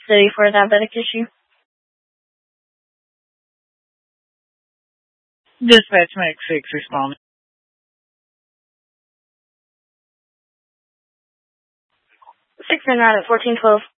City for a diabetic issue. Dispatch Max 6 responding. 6 and 9 at 1412.